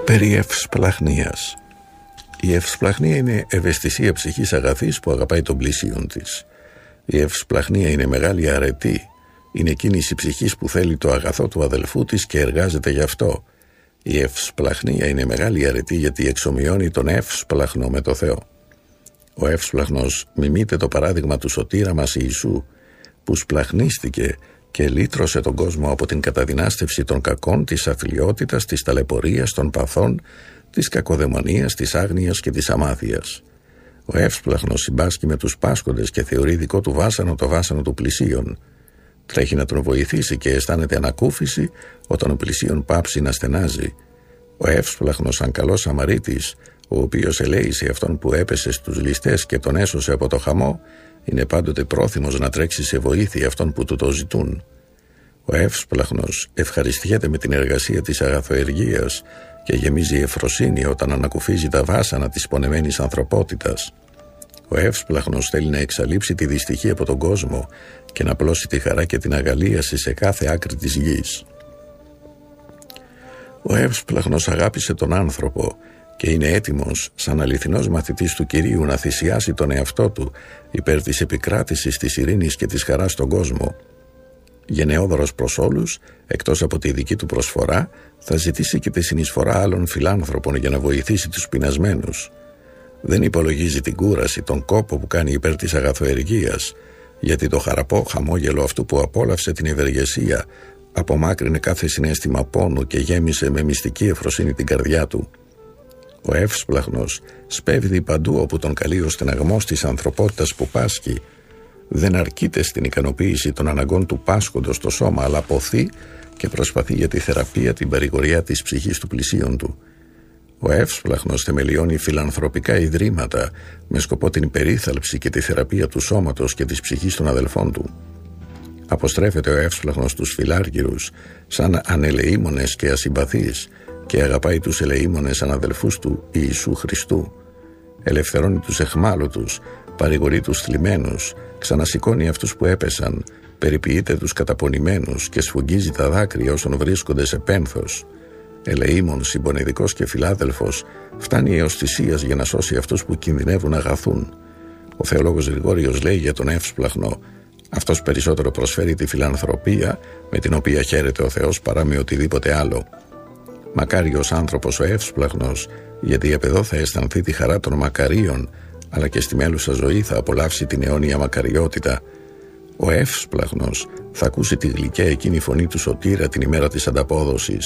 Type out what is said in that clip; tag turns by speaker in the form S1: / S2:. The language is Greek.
S1: Περί ευσπλαχνίας. Η ευσπλαχνία είναι ευαισθησία ψυχής αγαθής που αγαπάει τον πλησίον της. Η ευσπλαχνία είναι μεγάλη αρετή. Είναι κίνηση ψυχής που θέλει το αγαθό του αδελφού της και εργάζεται γι' αυτό. Η ευσπλαχνία είναι μεγάλη αρετή γιατί εξομοιώνει τον εύσπλαχνο με το Θεό. Ο εύσπλαχνος μιμείται το παράδειγμα του σωτήρα μας Ιησού, που σπλαχνίστηκε και λύτρωσε τον κόσμο από την καταδυνάστευση των κακών, της αθλιότητας, της ταλαιπωρίας, των παθών, της κακοδαιμονίας, της άγνοιας και της αμάθειας. Ο εύσπλαχνος συμπάσχει με τους πάσχοντες και θεωρεί δικό του βάσανο το βάσανο του πλησίον. Τρέχει να τον βοηθήσει και αισθάνεται ανακούφιση όταν ο πλησίον πάψει να στενάζει. Ο εύσπλαχνος, σαν καλός Σαμαρίτης, ο οποίος ελέησε αυτόν που έπεσε στους ληστές και τον έσωσε από το χαμό, είναι πάντοτε πρόθυμος να τρέξει σε βοήθεια αυτών που του το ζητούν. Ο εύσπλαχνος ευχαριστιέται με την εργασία της αγαθοεργίας και γεμίζει ευφροσύνη όταν ανακουφίζει τα βάσανα της πονεμένης ανθρωπότητας. Ο εύσπλαχνος θέλει να εξαλείψει τη δυστυχία από τον κόσμο και να πλώσει τη χαρά και την αγαλίαση σε κάθε άκρη της γης. Ο εύσπλαχνος αγάπησε τον άνθρωπο και είναι έτοιμος σαν αληθινός μαθητής του Κυρίου να θυσιάσει τον εαυτό του υπέρ της επικράτησης της ειρήνης και της χαράς στον κόσμο. Γενναιόδωρος προς όλους, εκτός από τη δική του προσφορά, θα ζητήσει και τη συνεισφορά άλλων φιλάνθρωπων για να βοηθήσει τους πεινασμένους. Δεν υπολογίζει την κούραση, τον κόπο που κάνει υπέρ της αγαθοεργίας, γιατί το χαραπό χαμόγελο αυτού που απόλαυσε την ευεργεσία απομάκρυνε κάθε συναίσθημα πόνου και γέμισε με μυστική ευφροσύνη την καρδιά του. Ο εύσπλαχνος σπέβδει παντού όπου τον καλεί ο στεναγμός της ανθρωπότητας που πάσχει. Δεν αρκείται στην ικανοποίηση των αναγκών του πάσχοντος στο σώμα, αλλά ποθεί και προσπαθεί για τη θεραπεία την παρηγοριά της ψυχής του πλησίον του. Ο εύσπλαχνος θεμελιώνει φιλανθρωπικά ιδρύματα με σκοπό την περίθαλψη και τη θεραπεία του σώματος και της ψυχής των αδελφών του. Αποστρέφεται ο εύσπλαχνος στους φιλάργυρους σαν ανελεήμονες και ασυμπαθείς και αγαπάει τους ελεήμονες αναδελφούς του Ιησού Χριστού. Ελευθερώνει τους εχμάλωτους, παρηγορεί τους θλιμμένους, ξανασηκώνει αυτούς που έπεσαν, περιποιείται τους καταπονημένους και σφουγγίζει τα δάκρυα όσων βρίσκονται σε πένθος. Ελεήμων, συμπονεδικός και φιλάδελφος, φτάνει έως θυσίας για να σώσει αυτούς που κινδυνεύουν να αγαθούν. Ο θεολόγος Γρηγόριος λέει για τον εύσπλαχνο: αυτός περισσότερο προσφέρει τη φιλανθρωπία με την οποία χαίρεται ο Θεός παρά με οτιδήποτε άλλο. Μακάριος άνθρωπος ο εύσπλαχνος, γιατί απ' εδώ θα αισθανθεί τη χαρά των μακαρίων, αλλά και στη μέλουσα ζωή θα απολαύσει την αιώνια μακαριότητα. Ο εύσπλαχνος θα ακούσει τη γλυκιά εκείνη φωνή του σωτήρα την ημέρα της ανταπόδοσης.